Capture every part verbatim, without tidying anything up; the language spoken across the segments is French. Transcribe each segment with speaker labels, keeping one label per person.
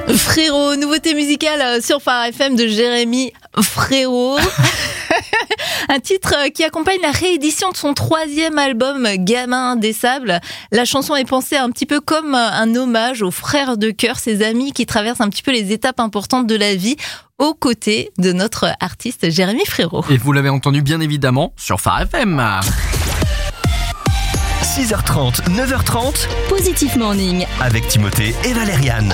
Speaker 1: Frérot, nouveauté musicale sur Phare F M de Jérémy Frérot. Un titre qui accompagne la réédition de son troisième album Gamin des Sables. La chanson est pensée un petit peu comme un hommage aux frères de cœur, ses amis qui traversent un petit peu les étapes importantes de la vie aux côtés de notre artiste Jérémy Frérot.
Speaker 2: Et vous l'avez entendu bien évidemment sur Phare F M.
Speaker 3: six heures trente, neuf heures trente,
Speaker 4: Positif Morning
Speaker 3: avec Timothée et Valériane.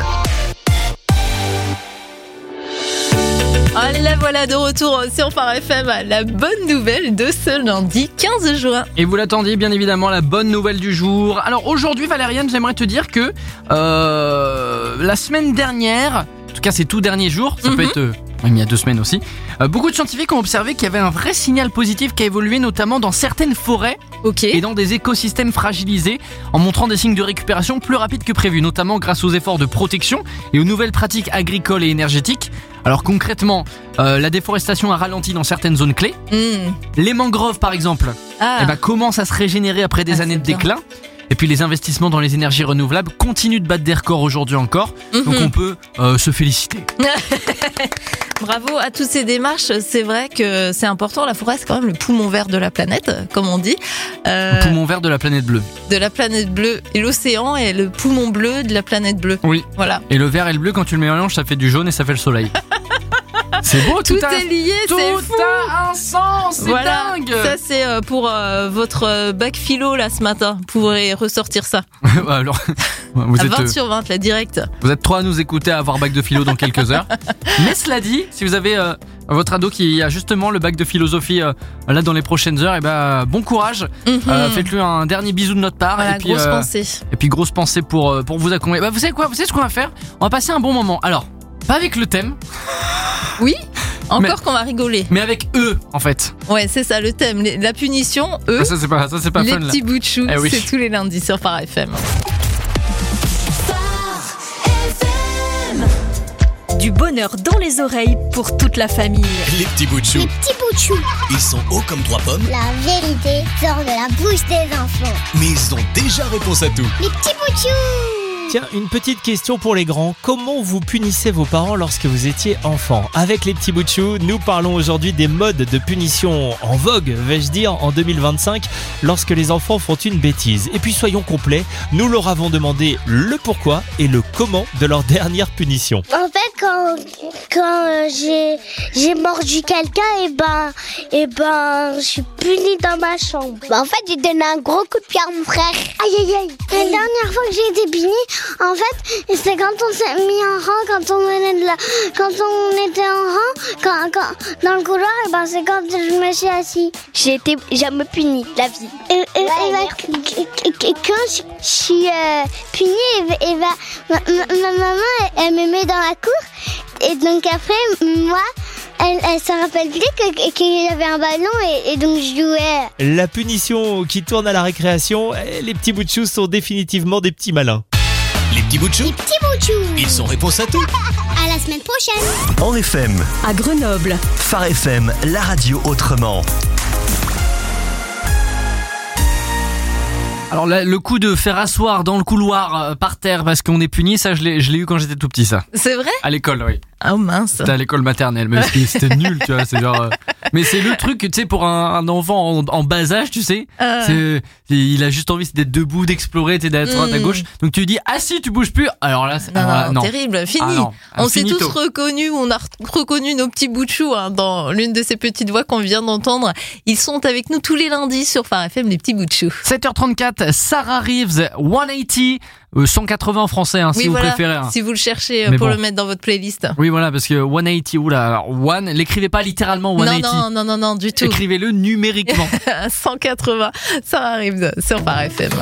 Speaker 1: Oh, la voilà de retour sur Phare F M, la bonne nouvelle de ce lundi quinze juin.
Speaker 2: Et vous l'attendiez bien évidemment, la bonne nouvelle du jour. Alors aujourd'hui Valériane, j'aimerais te dire que euh, la semaine dernière, en tout cas ces tout derniers jours, ça mm-hmm. peut être euh, même il y a deux semaines aussi, euh, beaucoup de scientifiques ont observé qu'il y avait un vrai signal positif qui a évolué notamment dans certaines forêts
Speaker 1: okay.
Speaker 2: et dans des écosystèmes fragilisés en montrant des signes de récupération plus rapides que prévu, notamment grâce aux efforts de protection et aux nouvelles pratiques agricoles et énergétiques. Alors concrètement, euh, la déforestation a ralenti dans certaines zones clés.
Speaker 1: Mm.
Speaker 2: Les mangroves par exemple
Speaker 1: ah.
Speaker 2: eh ben, commencent à se régénérer après des
Speaker 1: ah,
Speaker 2: années de
Speaker 1: bien.
Speaker 2: déclin. Et puis les investissements dans les énergies renouvelables continuent de battre des records aujourd'hui encore. Mm-hmm. Donc on peut euh, se féliciter.
Speaker 1: Bravo à toutes ces démarches. C'est vrai que c'est important. La forêt, c'est quand même le poumon vert de la planète, comme on dit.
Speaker 2: Euh, le poumon vert de la planète bleue.
Speaker 1: De la planète bleue. Et l'océan est le poumon bleu de la planète bleue.
Speaker 2: Oui.
Speaker 1: Voilà.
Speaker 2: Et le vert et le bleu, quand tu le mélanges, ça fait du jaune et ça fait le soleil. C'est beau, tout,
Speaker 1: tout
Speaker 2: a,
Speaker 1: est lié,
Speaker 2: tout
Speaker 1: c'est fou.
Speaker 2: a un sens, c'est
Speaker 1: voilà,
Speaker 2: dingue.
Speaker 1: Ça c'est pour euh, votre bac philo là ce matin. Vous pourrez ressortir ça.
Speaker 2: Alors, vous
Speaker 1: à
Speaker 2: êtes
Speaker 1: vingt sur vingt, la directe.
Speaker 2: Vous êtes trois à nous écouter à avoir bac de philo dans quelques heures. Mais cela dit, si vous avez euh, votre ado qui a justement le bac de philosophie euh, là dans les prochaines heures, et ben bon courage.
Speaker 1: Mm-hmm.
Speaker 2: Euh, faites-lui un dernier bisou de notre part.
Speaker 1: Voilà,
Speaker 2: et puis,
Speaker 1: grosse
Speaker 2: euh,
Speaker 1: pensée.
Speaker 2: Et puis grosse pensée pour euh, pour vous accompagner. Bah, vous savez quoi Vous savez ce qu'on va faire On va passer un bon moment. Alors, pas avec le thème.
Speaker 1: Oui. Encore
Speaker 2: mais,
Speaker 1: qu'on va rigoler.
Speaker 2: Mais avec eux, en fait.
Speaker 1: Ouais, c'est ça, le thème. La punition, eux.
Speaker 2: Ah, ça, c'est pas, ça, c'est pas
Speaker 1: les
Speaker 2: fun, là.
Speaker 1: petits bouts de chou,
Speaker 2: eh oui.
Speaker 1: c'est tous les lundis sur Phare F M.
Speaker 4: Du bonheur dans les oreilles pour toute la famille.
Speaker 5: Les petits bouts de chou.
Speaker 6: Les petits bouts de chou.
Speaker 5: Ils sont hauts comme trois pommes.
Speaker 6: La vérité sort de la bouche des enfants.
Speaker 5: Mais ils ont déjà réponse à tout.
Speaker 6: Les petits bouts de chou.
Speaker 7: Tiens, une petite question pour les grands. Comment vous punissez vos parents lorsque vous étiez enfant ? Avec les petits bouts de chou, nous parlons aujourd'hui des modes de punition en vogue, vais-je dire, en deux mille vingt-cinq, lorsque les enfants font une bêtise. Et puis soyons complets, nous leur avons demandé le pourquoi et le comment de leur dernière punition.
Speaker 6: En fait, quand, quand euh, j'ai, j'ai mordu quelqu'un, et ben, et ben, je suis punie dans ma chambre. Bah, en fait, j'ai donné un gros coup de pied à mon frère. Aïe, aïe, aïe. La dernière fois que j'ai été punie, en fait, c'est quand on s'est mis en rang, quand on venait de la, quand on était en rang, quand, quand, dans le couloir, et ben c'est quand je me suis assis. J'ai été jamais punie, la vie. Et, et, ouais, et, ben, et, et, et quand je, je suis euh, punie, et, et ben, ma, ma, ma maman, elle, elle me met dans la cour, et donc après, moi, Elle, elle se rappelle plus que, qu'il y avait un ballon et, et donc je jouais.
Speaker 7: La punition qui tourne à la récréation, les petits bouts de chou sont définitivement des petits malins.
Speaker 5: Les petits bouts de chou.
Speaker 6: Les petits bouts de chou.
Speaker 5: Ils sont réponse à tout.
Speaker 6: À la semaine prochaine.
Speaker 3: En F M.
Speaker 4: À Grenoble.
Speaker 3: Phare F M, la radio autrement.
Speaker 2: Alors là, le coup de faire asseoir dans le couloir euh, par terre parce qu'on est puni, ça je l'ai, je l'ai eu quand j'étais tout petit, ça.
Speaker 1: C'est vrai ?
Speaker 2: À l'école, oui.
Speaker 1: Oh mince.
Speaker 2: C'était à l'école maternelle, mais c'était nul, tu vois. C'est genre. Euh... Mais c'est le truc, tu sais, pour un, un enfant en, en bas âge, tu sais,
Speaker 1: euh...
Speaker 2: c'est, il a juste envie d'être debout, d'explorer, tu sais, d'être mmh. à droite à gauche. Donc tu lui dis, ah si, tu bouges plus. Alors là, c'est
Speaker 1: non,
Speaker 2: alors là,
Speaker 1: non,
Speaker 2: non,
Speaker 1: terrible, fini.
Speaker 2: Ah, non.
Speaker 1: On s'est
Speaker 2: finito.
Speaker 1: tous reconnus, on a reconnu nos petits bouts de chou hein, dans l'une de ces petites voix qu'on vient d'entendre. Ils sont avec nous tous les lundis sur Phare F M, les petits bouts de chou.
Speaker 2: sept heures trente-quatre, Sarah Reeves, cent quatre-vingts. Euh, cent quatre-vingts en français, hein,
Speaker 1: oui,
Speaker 2: si
Speaker 1: voilà,
Speaker 2: vous préférez. Hein.
Speaker 1: Si vous le cherchez
Speaker 2: Mais
Speaker 1: pour
Speaker 2: bon.
Speaker 1: le mettre dans votre playlist.
Speaker 2: Oui, voilà, parce que cent quatre-vingts, oula, alors one, l'écrivez pas littéralement cent quatre-vingts.
Speaker 1: Non, non, non, non, non, du tout.
Speaker 2: Écrivez-le numériquement.
Speaker 1: cent quatre-vingts, ça arrive sur Phare F M.